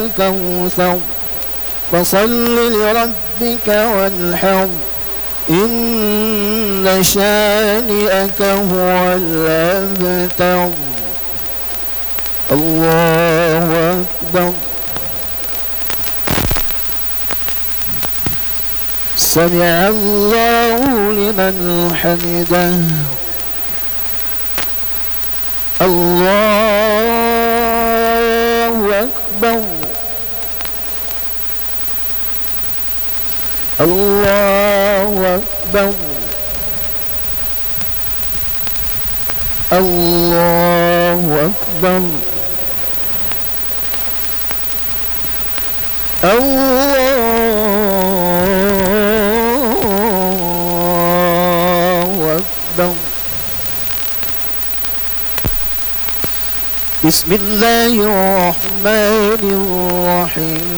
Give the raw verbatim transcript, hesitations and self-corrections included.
الكوثر فصل لربك وانحر إن شانئك هو الأبتر. الله أكبر. سمع الله لمن حمده. الله أكبر. الله أكبر. الله أكبر. الله أكبر. بسم الله الرحمن الرحيم.